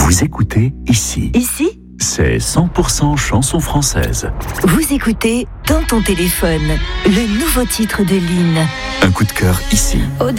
Vous écoutez ici. Ici, C'est 100% chanson française. vous écoutez Dans ton téléphone, le nouveau titre de Lynn. Un coup de cœur ici.